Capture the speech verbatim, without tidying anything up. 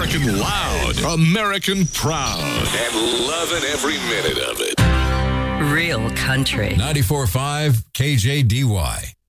American loud, American proud, and loving every minute of it. Real country. ninety-four point five K J D Y.